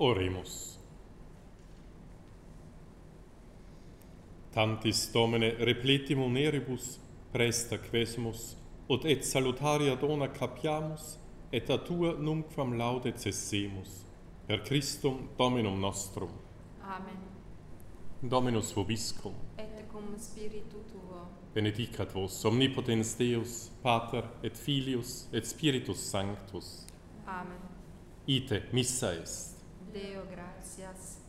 Oremus. Tantis Domine repleti muneribus, presta quesumus, ut et salutaria dona capiamus, et a tua numquam laude cessemus. Per Christum Dominum nostrum. Amen. Dominus vobiscum. Et cum spiritu tuo. Benedicat vos omnipotens Deus, Pater et Filius et Spiritus Sanctus. Amen. Ite missa est. Deo gratias.